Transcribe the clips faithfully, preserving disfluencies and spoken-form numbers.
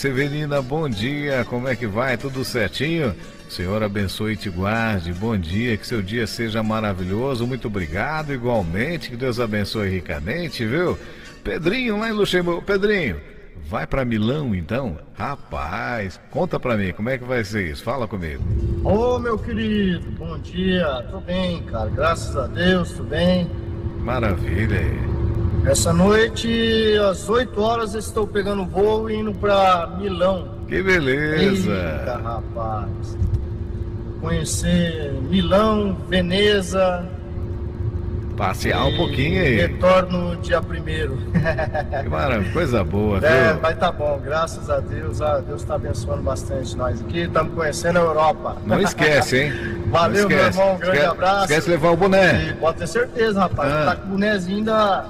Severina, bom dia, como é que vai? Tudo certinho? Senhor abençoe e te guarde, bom dia, que seu dia seja maravilhoso, muito obrigado, igualmente, que Deus abençoe ricamente, viu? Pedrinho lá em Luxemburgo, Pedrinho, vai pra Milão então? Rapaz, conta pra mim, como é que vai ser isso? Fala comigo. Ô meu querido, bom dia, tô bem, cara, graças a Deus, tudo bem. Maravilha aí. Essa noite, às oito horas, estou pegando voo e indo pra Milão. Que beleza! Eita, rapaz! Conhecer Milão, Veneza. Passear um pouquinho aí. Retorno dia primeiro. Que maravilha, coisa boa, viu? É, vai tá bom, graças a Deus. Ah, Deus tá abençoando bastante nós aqui. Estamos conhecendo a Europa. Não esquece, hein? Valeu, meu irmão. Um grande esquece, abraço. Esquece de levar o boné. E pode ter certeza, rapaz. Ah. Tá com o bonézinho da,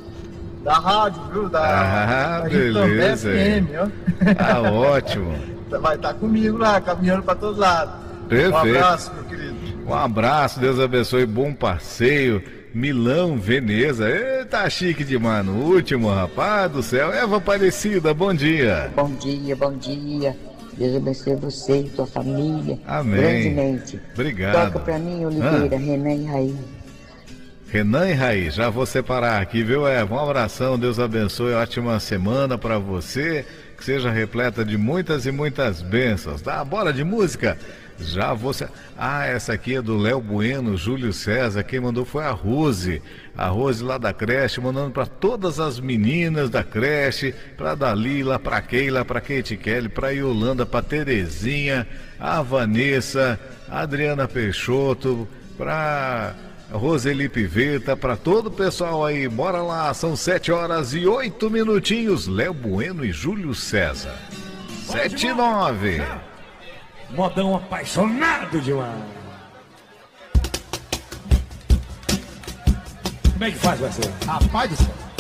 da rádio, viu? Da, Ah, da beleza. F M, ó. Ah, ótimo. Vai estar comigo lá, caminhando para todos lados. Perfeito. Um abraço, meu querido. Um abraço, Deus abençoe, bom passeio. Milão, Veneza, eita, chique demais no último, rapaz do céu. Eva Aparecida, bom dia. Bom dia, bom dia. Deus abençoe você e sua família. Amém. Grandemente. Obrigado. Toca pra mim, Oliveira, Ah. Renan e Raí. Renan e Raí, já vou separar aqui, viu, Eva? Um abração, Deus abençoe, ótima semana pra você, que seja repleta de muitas e muitas bênçãos, tá? Bora de música? Já você. Ah, essa aqui é do Léo Bueno, Júlio César. Quem mandou foi a Rose. A Rose lá da creche, mandando para todas as meninas da creche, para Dalila, para Keila, para Kate Kelly, para Yolanda, para Terezinha, a Vanessa, a Adriana Peixoto, para Roseli Piveta, para todo o pessoal aí. Bora lá, são sete horas e oito minutinhos. Léo Bueno e Júlio César. Sete e nove. Modão apaixonado demais. Como é que faz, Marcelo? Rapaz do céu.